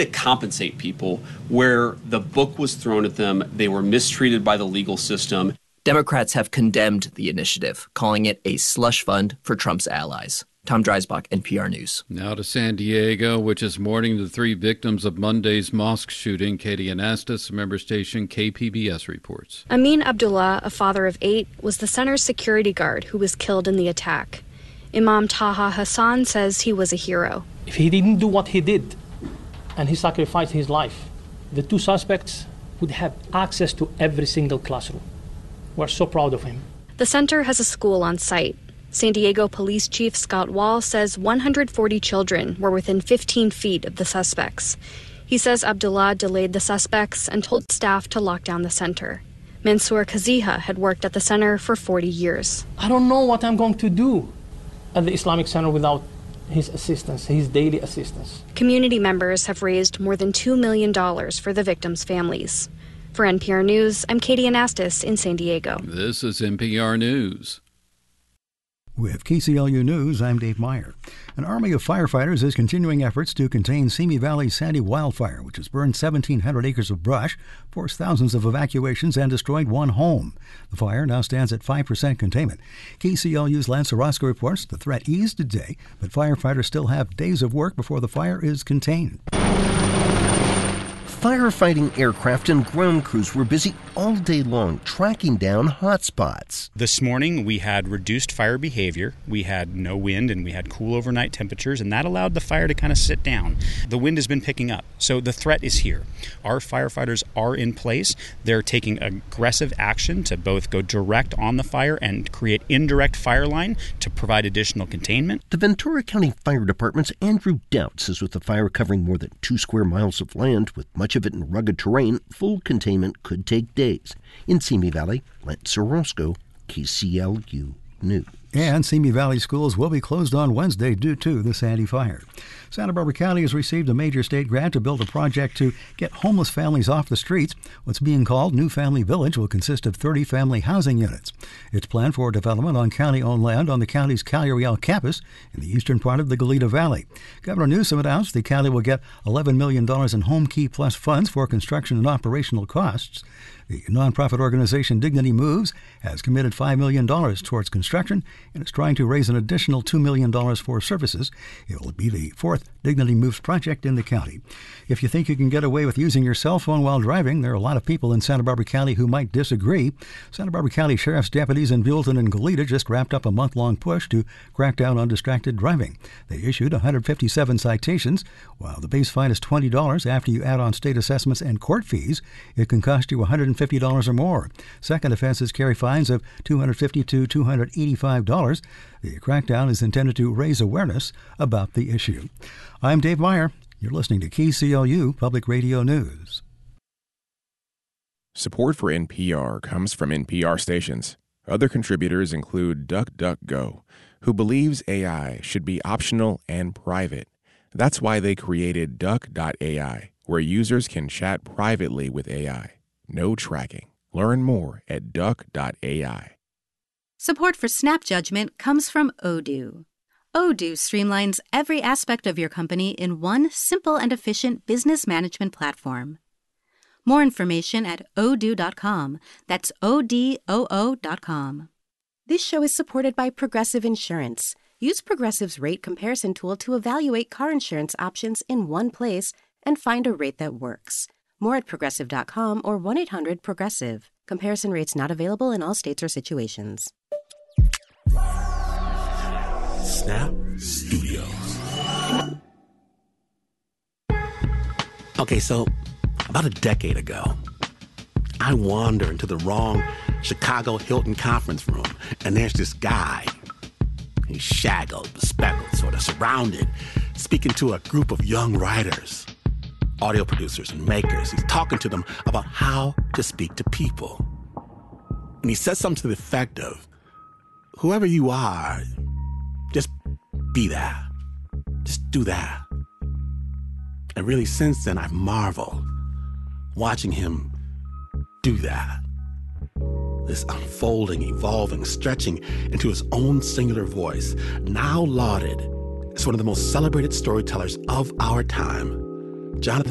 to compensate people where the book was thrown at them, they were mistreated by the legal system. Democrats have condemned the initiative, calling it a slush fund for Trump's allies. Tom Dreisbach, NPR News. Now to San Diego, which is mourning the 3 victims of Monday's mosque shooting. Katie Anastas, member station KPBS reports. Amin Abdullah, a father of 8, was the center's security guard who was killed in the attack. Imam Taha Hassan says he was a hero. If he didn't do what he did, and he sacrificed his life, the 2 suspects would have access to every single classroom. We're so proud of him. The center has a school on site. San Diego Police Chief Scott Wall says 140 children were within 15 feet of the suspects. He says Abdullah delayed the suspects and told staff to lock down the center. Mansour Kaziha had worked at the center for 40 years. I don't know what I'm going to do at the Islamic Center without his assistance, his daily assistance. Community members have raised more than $2 million for the victims' families. For NPR News, I'm Katie Anastas in San Diego. This is NPR News. With KCLU News, I'm Dave Meyer. An army of firefighters is continuing efforts to contain Simi Valley's Sandy wildfire, which has burned 1,700 acres of brush, forced thousands of evacuations, and destroyed 1 home. The fire now stands at 5% containment. KCLU's Lance Orozco reports the threat eased today, but firefighters still have days of work before the fire is contained. Firefighting aircraft and ground crews were busy all day long tracking down hotspots. This morning we had reduced fire behavior, we had no wind, and we had cool overnight temperatures, and that allowed the fire to kind of sit down. The wind has been picking up, so the threat is here. Our firefighters are in place. They're taking aggressive action to both go direct on the fire and create indirect fire line to provide additional containment. The Ventura County Fire Department's Andrew Doubt says with the fire covering more than 2 square miles of land with much of it in rugged terrain, full containment could take days. In Simi Valley, Lance Orozco, KCLU News. And Simi Valley schools will be closed on Wednesday due to the Sandy fire. Santa Barbara County has received a major state grant to build a project to get homeless families off the streets. What's being called New Family Village will consist of 30 family housing units. It's planned for development on county-owned land on the county's Calioriel campus in the eastern part of the Goleta Valley. Governor Newsom announced the county will get $11 million in Home Key Plus funds for construction and operational costs. The nonprofit organization Dignity Moves has committed $5 million towards construction and is trying to raise an additional $2 million for services. It will be the 4th Dignity Moves project in the county. If you think you can get away with using your cell phone while driving, there are a lot of people in Santa Barbara County who might disagree. Santa Barbara County Sheriff's deputies in Buellton and Goleta just wrapped up a month-long push to crack down on distracted driving. They issued 157 citations. While the base fine is $20, after you add on state assessments and court fees, it can cost you $150 or more. Second offenses carry fines of $250 to $285. The crackdown is intended to raise awareness about the issue. I'm Dave Meyer. You're listening to KCLU Public Radio News. Support for NPR comes from NPR stations. Other contributors include DuckDuckGo, who believes AI should be optional and private. That's why they created Duck.ai, where users can chat privately with AI. No tracking. Learn more at Duck.ai. Support for Snap Judgment comes from Odoo. Odoo streamlines every aspect of your company in one simple and efficient business management platform. More information at odoo.com. That's ODOO.com. This show is supported by Progressive Insurance. Use Progressive's rate comparison tool to evaluate car insurance options in one place and find a rate that works. More at Progressive.com or 1-800-PROGRESSIVE. Comparison rates not available in all states or situations. Snap Studios. Okay, so about a decade ago, I wander into the wrong Chicago Hilton conference room, and there's this guy. He's shackled, bespectacled, sort of surrounded, speaking to a group of young writers, audio producers and makers. He's talking to them about how to speak to people. And he says something to the effect of, whoever you are, just be that. Just do that. And really, since then, I've marveled watching him do that. This unfolding, evolving, stretching into his own singular voice, now lauded as one of the most celebrated storytellers of our time. Jonathan